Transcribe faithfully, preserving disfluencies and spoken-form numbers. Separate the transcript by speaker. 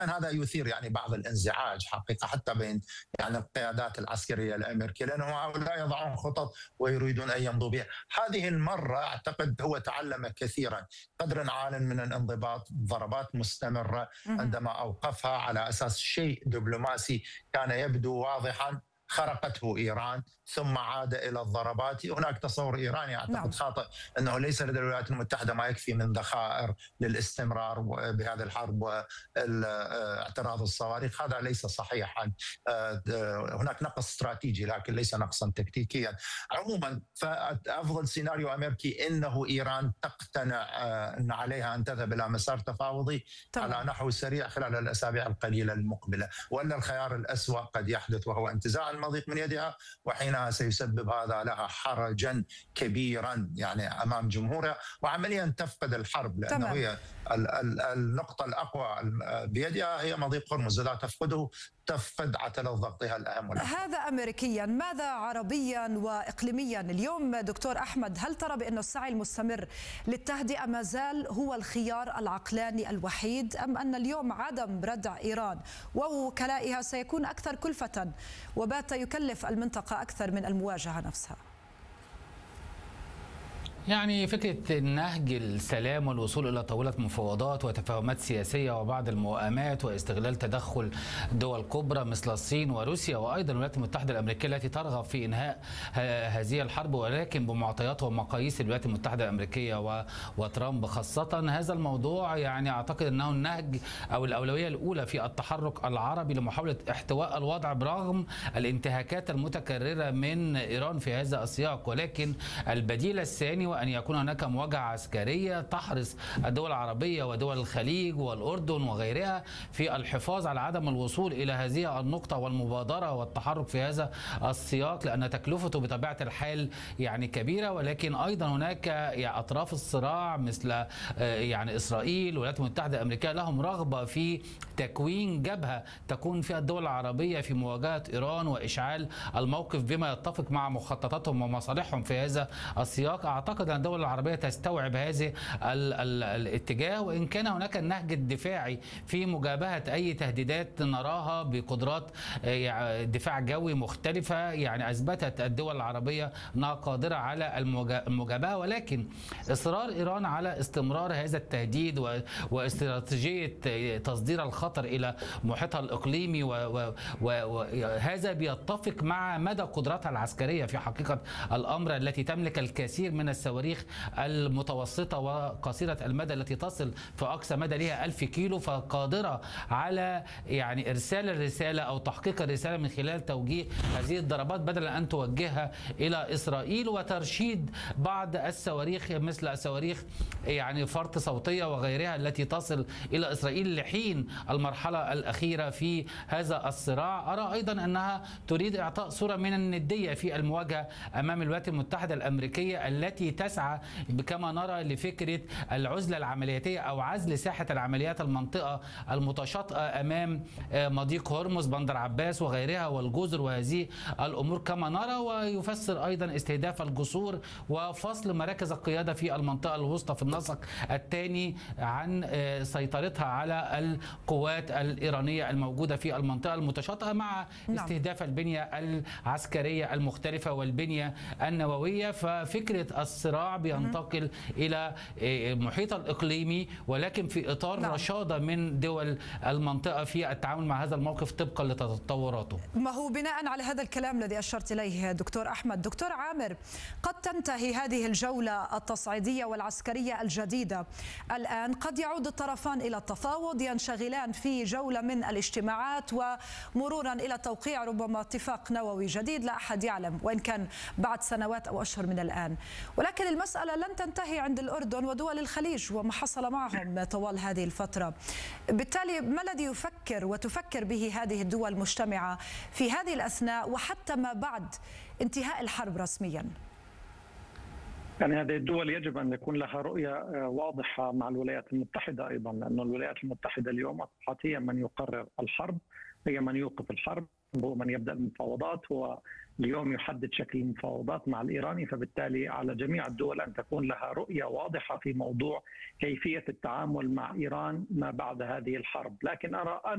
Speaker 1: هذا يثير يعني بعض الانزعاج حقيقة حتى بين يعني القيادات العسكرية الأمريكية، لأنهم هؤلاء يضعون خطط ويريدون أن يمضوا بها. هذه المرة أعتقد هو تعلم كثيرا، قدر عال من الانضباط، ضربات مستمرة
Speaker 2: اهم.
Speaker 1: عندما أوقفها على أساس شيء دبلوماسي كان يبدو واضحا خرقته إيران، ثم عاد إلى الضربات. هناك تصور إيراني أعتقد
Speaker 2: نعم.
Speaker 1: خاطئ أنه ليس لدى الولايات المتحدة ما يكفي من ذخائر للاستمرار بهذه الحرب واعتراض الصواريخ. هذا ليس صحيحا. هناك نقص استراتيجي لكن ليس نقصا تكتيكيا. عموما فأفضل سيناريو أمريكي أنه إيران تقتنع أن عليها أن تذهب إلى مسار تفاوضي
Speaker 2: تمام.
Speaker 1: على نحو سريع خلال الأسابيع القليلة المقبلة، وأن الخيار الأسوأ قد يحدث وهو انتزاع المضيق من يدها، وحينها سيسبب هذا لها حرجا كبيرا يعني أمام جمهورها، وعمليا تفقد الحرب، لأنه
Speaker 2: تمام.
Speaker 1: هي النقطة الأقوى بيدها هي مضيق هرمز، إذا تفقده تفقد عتلة ضغطها الأهم والأهم.
Speaker 2: هذا أمريكيا، ماذا عربيا وإقليميا؟ اليوم دكتور أحمد، هل ترى بأن السعي المستمر للتهدئة ما زال هو الخيار العقلاني الوحيد، أم أن اليوم عدم ردع إيران ووكلائها سيكون أكثر كلفة وبات يكلف المنطقة أكثر من المواجهة نفسها؟
Speaker 3: يعني فكرة نهج السلام والوصول إلى طاولة مفاوضات وتفاهمات سياسية وبعض الموائمات واستغلال تدخل دول كبرى مثل الصين وروسيا وأيضا الولايات المتحدة الأمريكية التي ترغب في إنهاء هذه الحرب، ولكن بمعطيات ومقاييس الولايات المتحدة الأمريكية وترامب خاصة. هذا الموضوع يعني أعتقد أنه النهج أو الأولوية الأولى في التحرك العربي لمحاولة احتواء الوضع برغم الانتهاكات المتكررة من إيران في هذا السياق، ولكن البديل الثاني وأن يكون هناك مواجهة عسكرية تحرص الدول العربية ودول الخليج والأردن وغيرها في الحفاظ على عدم الوصول إلى هذه النقطة والمبادرة والتحرك في هذا السياق، لأن تكلفته بطبيعة الحال يعني كبيرة. ولكن أيضا هناك يعني أطراف الصراع مثل يعني إسرائيل والولايات المتحدة الأمريكية لهم رغبة في تكوين جبهة تكون فيها الدول العربية في مواجهة إيران وإشعال الموقف بما يتفق مع مخططاتهم ومصالحهم في هذا السياق. أعتقد أن الدول العربية تستوعب هذه ال ال الاتجاه، وإن كان هناك النهج الدفاعي في مجابهة أي تهديدات نراها بقدرات دفاع جوي مختلفة، يعني أثبتت الدول العربية أنها قادرة على المجابهة، ولكن إصرار إيران على استمرار هذا التهديد واستراتيجية تصدير الخطر إلى محيطها الإقليمي وهذا بيتفق مع مدى قدراتها العسكرية في حقيقة الأمر، التي تملك الكثير من الصواريخ المتوسطة وقصيرة المدى التي تصل في أقصى مدى لها ألف كيلو، فقادرة على يعني إرسال الرسالة أو تحقيق الرسالة من خلال توجيه هذه الضربات بدل أن توجهها إلى إسرائيل، وترشيد بعض الصواريخ مثل الصواريخ يعني فرط صوتية وغيرها التي تصل إلى إسرائيل لحين المرحلة الأخيرة في هذا الصراع. أرى أيضا أنها تريد إعطاء صورة من الندية في المواجهة أمام الولايات المتحدة الأمريكية التي تسعى كما نرى لفكرة العزلة العملياتية أو عزل ساحة العمليات المنطقة المتشاطئة أمام مضيق هرمز بندر عباس وغيرها والجزر وهذه الأمور كما نرى، ويفسر أيضا استهداف الجسور وفصل مراكز القيادة في المنطقة الوسطى في النسق الثاني عن سيطرتها على القوات الإيرانية الموجودة في المنطقة المتشاطئة، مع استهداف البنية العسكرية المختلفة والبنية النووية. ففكرة الصراع بينتقل إلى المحيط الإقليمي، ولكن في إطار نعم. رشادة من دول المنطقة في التعامل مع هذا الموقف طبقا لتطوراته.
Speaker 2: ما هو بناء على هذا الكلام الذي أشرت إليه دكتور أحمد، دكتور عامر، قد تنتهي هذه الجولة التصعيدية والعسكرية الجديدة الآن، قد يعود الطرفان إلى التفاوض، ينشغلان في جولة من الاجتماعات ومرورا إلى توقيع ربما اتفاق نووي جديد، لا أحد يعلم، وإن كان بعد سنوات أو أشهر من الآن. ولكن المسألة لن تنتهي عند الأردن ودول الخليج وما حصل معهم طوال هذه الفترة. بالتالي ما الذي يفكر وتفكر به هذه الدول المجتمعة في هذه الأثناء وحتى ما بعد انتهاء الحرب رسميا؟
Speaker 4: يعني هذه الدول يجب أن يكون لها رؤية واضحة مع الولايات المتحدة أيضا، لأن الولايات المتحدة اليوم أصبحت هي من يقرر الحرب، هي من يوقف الحرب، هو من يبدأ المفاوضات، هو اليوم يحدد شكل المفاوضات مع الإيراني. فبالتالي على جميع الدول أن تكون لها رؤية واضحة في موضوع كيفية التعامل مع إيران ما بعد هذه الحرب. لكن أرى